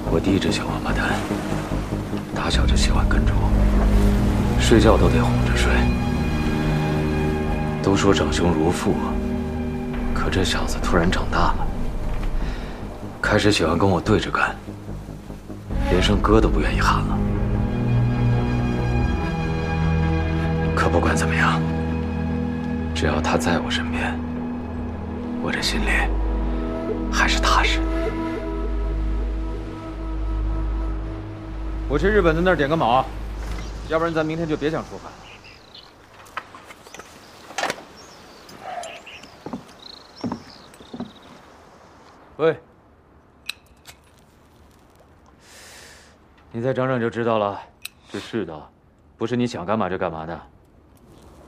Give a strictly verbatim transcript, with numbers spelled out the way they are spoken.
我第一只小王八蛋，打小就喜欢跟着我，睡觉都得哄着睡。都说长兄如父，可这小子突然长大了，开始喜欢跟我对着干，连声哥都不愿意喊了。可不管怎么样，只要他在我身边，我这心里还是踏实。 我去日本的那儿点个卯，要不然咱明天就别想说话。喂，你再整整就知道了，这世道不是你想干嘛就干嘛的。